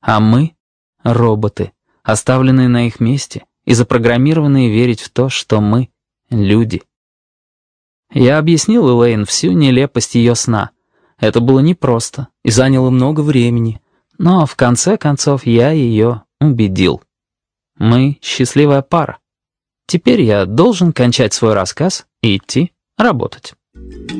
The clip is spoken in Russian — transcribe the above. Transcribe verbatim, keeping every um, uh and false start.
А мы — роботы, оставленные на их месте и запрограммированные верить в то, что мы — люди. Я объяснил Элейн всю нелепость ее сна. Это было непросто и заняло много времени, но в конце концов я ее убедил. Мы — счастливая пара. Теперь я должен кончать свой рассказ и идти работать.